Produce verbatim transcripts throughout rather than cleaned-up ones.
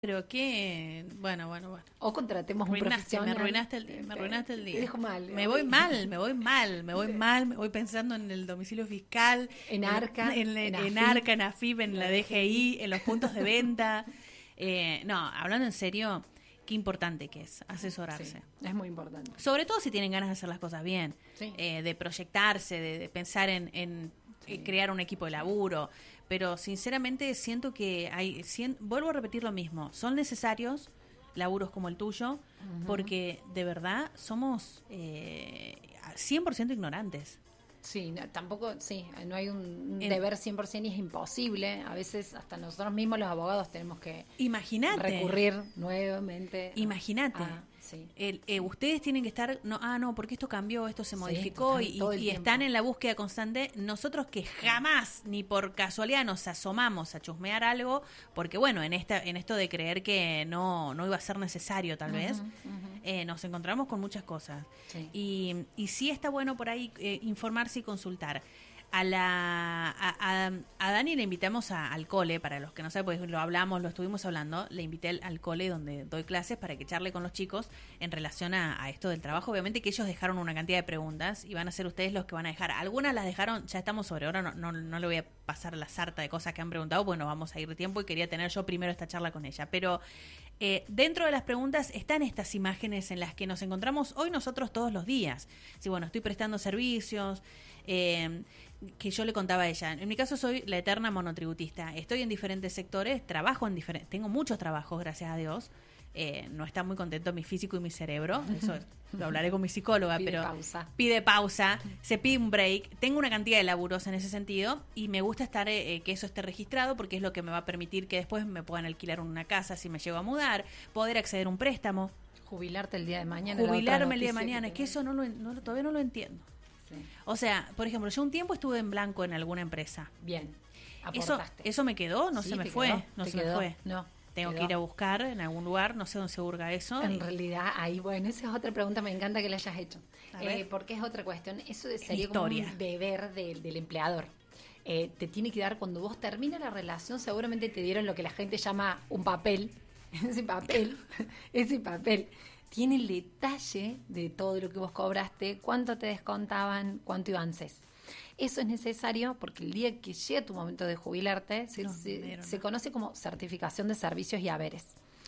Pero que, bueno, bueno, bueno. O contratemos un Arruinaste, profesional. me arruinaste el día, me arruinaste el día. Te dejo mal. Me voy mal, me voy mal, me voy mal, me voy pensando en el domicilio fiscal, En Arca, en, en, en en AFIP, Arca, en AFIP, en la D G I, en los puntos de venta. Eh, no, hablando en serio, qué importante que es asesorarse. Sí, es muy importante. Sobre todo si tienen ganas de hacer las cosas bien, Sí. eh, de proyectarse, de, de pensar en, en Sí. eh, crear un equipo de laburo. Pero sinceramente siento que hay, cien, vuelvo a repetir lo mismo, son necesarios laburos como el tuyo, Uh-huh. porque de verdad somos eh, cien por ciento ignorantes. Sí, no, tampoco, sí, no hay un En- deber cien por ciento y es imposible. A veces hasta nosotros mismos los abogados tenemos que Imagínate. recurrir nuevamente. Imagínate. a- sí. El, eh, ustedes tienen que estar, no, ah, no, porque esto cambió, esto se Sí, modificó total, y, todo el y tiempo. están en la búsqueda constante. Nosotros que jamás, ni por casualidad, nos asomamos a chusmear algo, porque bueno, en esta, en esto de creer que no, no iba a ser necesario tal vez, Ujú, ujú. eh, nos encontramos con muchas cosas. Sí. Y, y sí está bueno por ahí eh, informarse y consultar. A la a, a, a Dani le invitamos a- al cole, para los que no saben, pues lo hablamos, lo estuvimos hablando, le invité al, al cole donde doy clases para que charle con los chicos en relación a, a esto del trabajo. Obviamente que ellos dejaron una cantidad de preguntas y van a ser ustedes los que van a dejar. Algunas las dejaron, ya estamos sobre hora, no, no, no le voy a pasar la sarta de cosas que han preguntado, bueno, vamos a ir de tiempo y quería tener yo primero esta charla con ella. Pero eh, dentro de las preguntas están estas imágenes en las que nos encontramos hoy nosotros todos los días. Si bueno, estoy prestando servicios, eh, que yo le contaba a ella. En mi caso soy la eterna monotributista. Estoy en diferentes sectores, trabajo en diferentes, tengo muchos trabajos, gracias a Dios. Eh, no está muy contento mi físico y mi cerebro. Eso es- lo hablaré con mi psicóloga, Pide pero pausa. pide pausa, se pide un break. Tengo una cantidad de laburos en ese sentido y me gusta estar eh, que eso esté registrado porque es lo que me va a permitir que después me puedan alquilar una casa si me llego a mudar, poder acceder a un préstamo, Jubilarte el día de mañana. la otra jubilarme el día de noticia mañana. Es que tenés. eso no lo, en- no lo- todavía no lo entiendo. Sí. O sea, por ejemplo, yo un tiempo estuve en blanco en alguna empresa. Bien. Eso, Aportaste. eso me quedó, no Sí, se me te fue, quedó, no te se me quedó. fue. No. Tengo quedó. que ir a buscar en algún lugar, no sé dónde se hurga eso. En y- realidad, ahí, bueno, esa es otra pregunta, me encanta que la hayas hecho. A ver. Eh, porque es otra cuestión, eso de- sería como historia. un deber del, del empleador. Eh, te tiene que dar, cuando vos terminas la relación, seguramente te dieron lo que la gente llama un papel. Ese papel, ese papel tiene el detalle de todo lo que vos cobraste, cuánto te descontaban, cuánto iba ANSES. Eso es necesario porque el día que llegue tu momento de jubilarte, se, No, se- pero no. se conoce como certificación de servicios y haberes.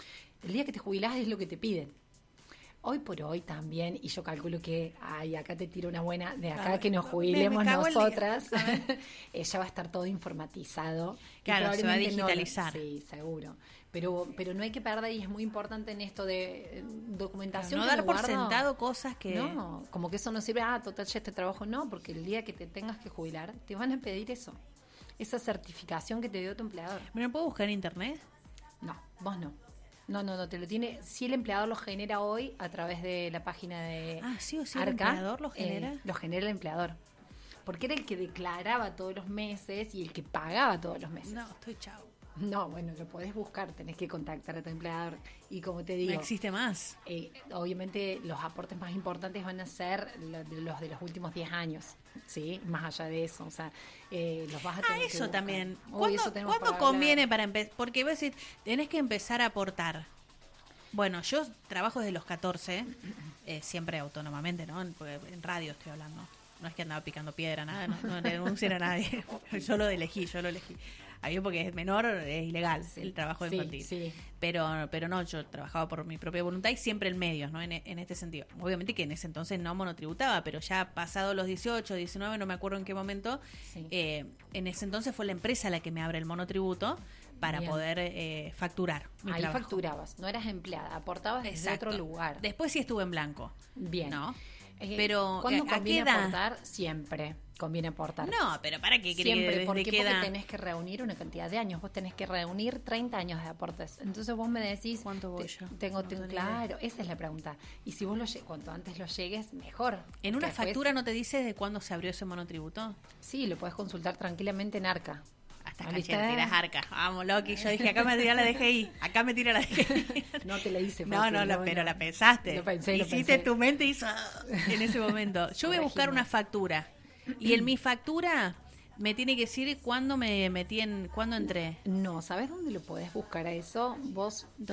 El día que te jubilás es lo que te piden. Hoy por hoy también, y yo calculo que, ay, acá te tiro una buena, de A acá ver, que nos me- jubilemos me cago el día. nosotras, eh, ya va a estar todo informatizado. y Claro, se va a probablemente no lo- digitalizar. sí, seguro. Pero, pero no hay que perder, y es muy importante en esto de eh, documentación. no que dar me por guardo. sentado cosas que... No, como que eso no sirve, ah, total, ya este trabajo no, porque el día que te tengas que jubilar, te van a pedir eso. Esa certificación que te dio tu empleador. ¿Me lo puedo buscar en internet? No, vos no. No, no, no, te lo tiene. Si el empleador lo genera hoy a través de la página de Ah, sí o sí, el Arca, empleador lo genera. eh, lo genera el empleador. Porque era el que declaraba todos los meses y el que pagaba todos los meses. No, estoy chao. No, bueno, lo podés buscar, tenés que contactar a tu empleador. Y como te No digo, existe más. eh, obviamente los aportes más importantes van a ser lo- de los de los últimos diez años, ¿sí? Más allá de eso, o sea, eh, los vas a Ah, tener que eso buscar. también. Uy, ¿Cuándo, eso tenemos ¿cuándo para hablar. conviene para empezar? Porque vos decís, tenés que empezar a aportar. Bueno, yo trabajo desde los catorce, eh, siempre autónomamente, ¿no? En, porque en radio estoy hablando. No es que andaba picando piedra, nada, no, no le denuncien a nadie. Yo lo elegí, yo lo elegí. A mí porque es menor, es ilegal Sí, el trabajo sí, infantil. sí. Pero, pero no, yo trabajaba por mi propia voluntad y siempre en medios, ¿no? En, en este sentido. Obviamente que en ese entonces no monotributaba, pero ya pasado los dieciocho, diecinueve, no me acuerdo en qué momento, Sí. eh, en ese entonces fue la empresa la que me abre el monotributo para Bien. poder eh, facturar mi Ahí trabajo. facturabas, no eras empleada, aportabas desde Exacto. otro lugar. Después sí estuve en blanco. Bien. ¿No? Eh, Pero, ¿cuándo ¿a- a qué conviene edad? aportar? Siempre conviene aportar. No, pero ¿para qué querés? Siempre, ¿Desde ¿por qué? qué Porque edad? tenés que reunir una cantidad de años. Vos tenés que reunir treinta años de aportes. Entonces vos me decís... ¿Cuánto voy te- yo? Tengo, No tengo- tengo ni idea. claro, esa es la pregunta. Y si vos lo lle- cuanto antes lo llegues, mejor. ¿En Porque una después- factura no te dice de cuándo se abrió ese monotributo? Sí, lo podés consultar tranquilamente en Arca. Hasta ¿Viste? cachete, tiras arca. Vamos, Loki. Yo dije, acá me tira la D G I. Acá me tira la D G I. No te la hice No, fácil, no, la- pero la pensaste. Lo pensé, lo Hiciste pensé. tu mente hizo en ese momento. Yo voy a buscar Corregime. una factura. Y en mi factura me tiene que decir cuándo me metí en, cuándo entré. No, ¿sabes dónde lo podés buscar a eso? Vos